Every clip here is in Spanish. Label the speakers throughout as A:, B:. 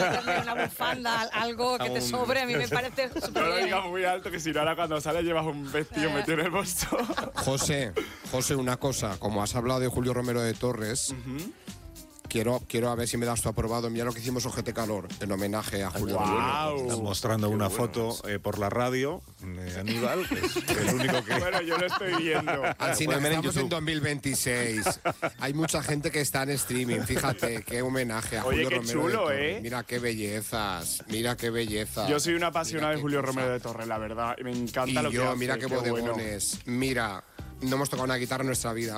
A: meterle una bufanda, algo que te sobre, a mí me parece súper
B: No lo
A: bien.
B: digas muy alto, que si no ahora cuando sales llevas un vestido metido en el bolso.
C: José, una cosa, como has hablado de Julio Romero de Torres, quiero a ver si me das tu aprobado. Mira lo que hicimos Ojete Calor, en homenaje a Julio Romero.
D: Están mostrando una foto por la radio, Aníbal, que es el único que...
B: Bueno, yo lo estoy viendo.
C: Alsina,
D: pueden ver en
C: estamos en
D: YouTube.
C: 2026. Hay mucha gente que está en streaming. Fíjate, qué homenaje a
B: Oye,
C: Julio
B: qué
C: Romero de
B: chulo,
C: Torres.
B: ¿eh?
C: Mira qué bellezas, mira qué bellezas.
B: Yo soy un apasionado
C: Mira
B: de
C: qué
B: Julio
C: cosa.
B: Romero de Torres, la verdad. Me encanta
C: Y
B: lo que
C: yo,
B: hace.
C: mira qué
B: bueno.
C: bodegones. Mira, no hemos tocado una guitarra en nuestra vida.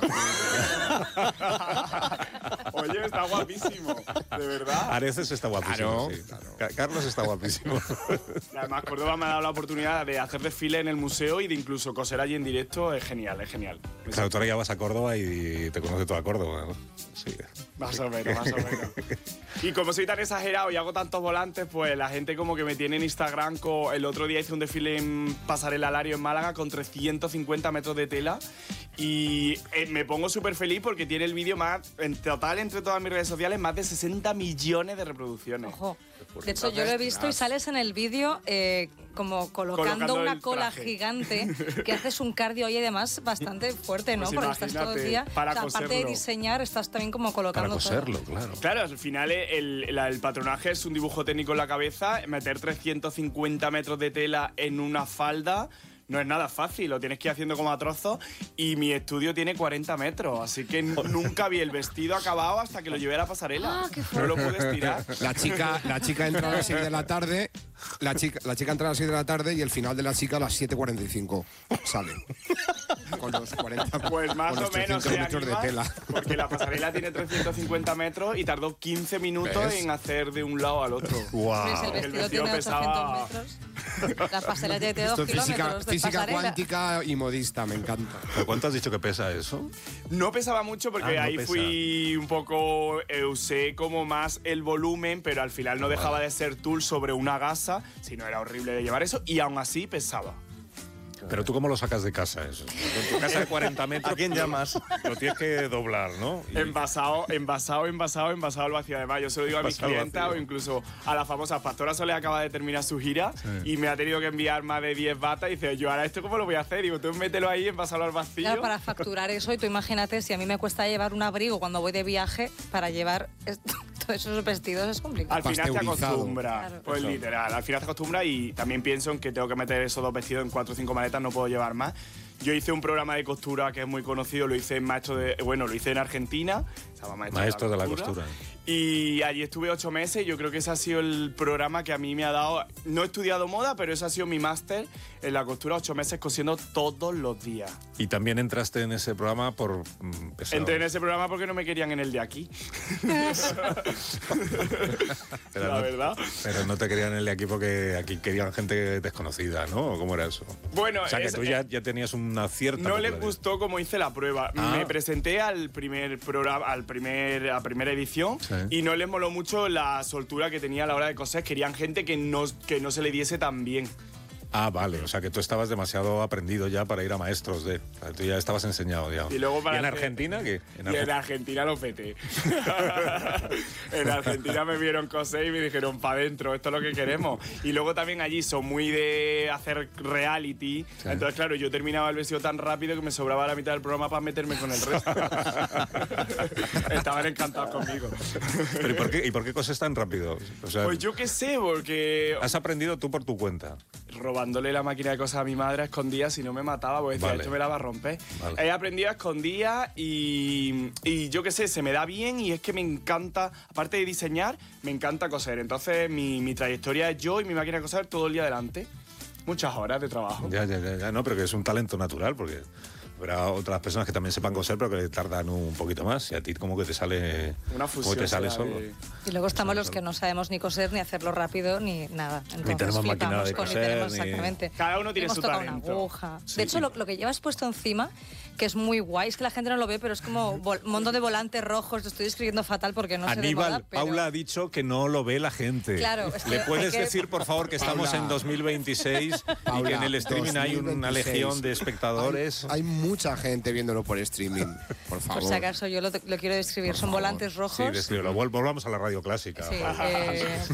B: Oye, está guapísimo, de verdad.
D: Areces está guapísimo.
C: Claro,
D: sí.
C: claro.
D: Carlos está guapísimo.
B: Y además, Córdoba me ha dado la oportunidad de hacer desfile en el museo y de incluso coser allí en directo. Es genial, es genial.
D: Claro, tú ahora ya vas a Córdoba y te conoce toda Córdoba, ¿no? Sí.
B: Más o menos, más o menos. Y como soy tan exagerado y hago tantos volantes, pues la gente como que me tiene en Instagram. El otro día hice un desfile en Pasarela Lario en Málaga con 350 metros de tela. Y me pongo súper feliz porque tiene el vídeo más, en total entre todas mis redes sociales, más de 60 millones de reproducciones.
A: Ojo. De hecho, yo lo he visto y sales en el vídeo como colocando una
B: el
A: cola
B: traje.
A: gigante, que haces un cardio y además bastante fuerte, ¿no?
B: Pues
A: Porque estás todo el
B: imagínate,
A: día.
B: para
A: aparte de
B: coserlo.
A: diseñar, estás también como
D: Para
A: colocando
D: coserlo, claro.
B: Claro, al final el patronaje es un dibujo técnico en la cabeza. Meter 350 metros de tela en una falda no es nada fácil, lo tienes que ir haciendo como a trozos. Y mi estudio tiene 40 metros, así que nunca vi el vestido acabado hasta que lo llevé a la pasarela.
A: Ah, qué
B: no lo pude estirar.
C: La chica entra a las 6 de la tarde. La chica entra a las 6 de la tarde y el final de la chica a las 7:45 sale. Con los 40
B: Pues más
C: con
B: o
C: los
B: menos
C: 300
B: se
C: metros de
B: anima,
C: tela.
B: porque la pasarela tiene 350 metros y tardó 15 minutos
C: ¿Ves?
B: en hacer de un lado al otro.
A: Hombre, si el
B: El
A: vestido
B: vestido
A: tiene
B: pesaba-
A: 800 metros, la pasarela tiene 2
C: Esto es
A: kilómetros de
C: física
A: pasarela.
C: cuántica y modista, me encanta.
D: ¿Pero cuánto has dicho que pesa eso?
B: No pesaba mucho porque
D: Ah, no
B: ahí
D: pesa.
B: fui un poco, usé como más el volumen, pero al final no dejaba de ser tul sobre una gasa, si no era horrible de llevar eso, y aún así pesaba.
D: Pero tú cómo lo sacas de casa eso. En tu casa de 40 metros.
E: ¿A quién llamas?
D: Lo tienes que doblar, ¿no? Y-
B: Envasado al vacío. Además, yo se lo digo a mis
D: Envasado al
B: clientas
D: vacío.
B: o incluso a la famosa Pastora Soler, acaba de terminar su gira y me ha tenido que enviar más de 10 batas. Y dice, yo ahora esto cómo lo voy a hacer. Digo, tú mételo ahí, envasalo al vacío.
A: Claro, para facturar eso, y tú imagínate, si a mí me cuesta llevar un abrigo cuando voy de viaje, para llevar todos esos vestidos es complicado.
B: Al final te
C: Pasteurizado.
B: acostumbra,
A: Claro.
B: pues literal, al final te acostumbra y también pienso en que tengo que meter esos 2 vestidos en 4 o 5 maletas, no puedo llevar más. Yo hice un programa de costura que es muy conocido, lo hice lo hice en Argentina, se llama
D: Maestro de la costura.
B: Y allí estuve 8 meses y yo creo que ese ha sido el programa que a mí me ha dado, no he estudiado moda, pero ese ha sido mi máster en la costura, 8 meses cosiendo todos los días.
D: Y también entraste en ese programa por pesado.
B: Entré en ese programa porque no me querían en el de aquí.
D: Pero
B: la
D: no-
B: verdad.
D: Pero no te querían el de aquí porque aquí querían gente desconocida, ¿no? ¿O cómo era eso?
B: Bueno,
D: o sea, que tú ya tenías una cierta
B: No les
D: popularidad.
B: gustó cómo hice la prueba.
D: Ah.
B: Me presenté al primer programa, a primera edición,
D: Sí.
B: y no les moló mucho la soltura que tenía a la hora de coser. Querían gente que no se le diese tan bien.
D: Ah, vale. O sea, que tú estabas demasiado aprendido ya para ir a maestros de... O sea, tú ya estabas enseñado, ya.
B: Y luego para
D: en
B: hacer-
D: Argentina qué?
B: Y en Argentina lo peté. En Argentina me vieron coser y me dijeron, pa' dentro, esto es lo que queremos. Y luego también allí son muy de hacer reality.
D: Sí.
B: Entonces, claro, yo terminaba el vestido tan rápido que me sobraba la mitad del programa para meterme con el resto. Estaban encantados conmigo.
D: ¿Pero y por qué coses tan rápido? O sea,
B: Pues yo qué sé, porque
D: has aprendido tú por tu cuenta.
B: robándole la máquina de cosas a mi madre a escondidas, si no me mataba, porque decía,
D: Vale.
B: esto me la va a romper.
D: Vale.
B: He aprendido a escondidas y yo qué sé, se me da bien y es que me encanta, aparte de diseñar, me encanta coser. Entonces mi trayectoria es yo y mi máquina de coser todo el día delante. Muchas horas de trabajo.
D: Ya, no, pero que es un talento natural, porque habrá otras personas que también sepan coser, pero que tardan un poquito más. Y a ti como que te sale...
B: Una fusión.
D: Como te sale
B: será
D: solo.
B: de-
A: Y luego estamos los que no sabemos ni coser, ni hacerlo rápido, ni nada. Entonces,
D: tenemos máquina
A: flipamos
D: de
A: con-
D: coser,
A: tenemos
D: ni-
A: exactamente.
B: Cada uno tiene
A: Hemos
B: su
A: tocado
B: talento.
A: una aguja.
D: Sí.
A: De hecho, lo que llevas puesto encima, que es muy guay, es que la gente no lo ve, pero es como un montón de volantes rojos. Lo estoy escribiendo fatal porque no sé de
D: Aníbal,
A: moda, pero...
D: Paula ha dicho que no lo ve la gente.
A: Claro, es que
D: ¿Le puedes
A: hay que-
D: decir, por favor, que estamos
C: Paula.
D: en 2026 y
C: Paula,
D: que en el streaming hay una
C: 2026.
D: legión de espectadores?
C: Hay mucha gente viéndolo por streaming, por favor.
A: Por si acaso yo lo quiero describir. Son volantes
D: Sí,
A: rojos.
D: descríbelo. Volvamos a la radio clásica.
A: Sí,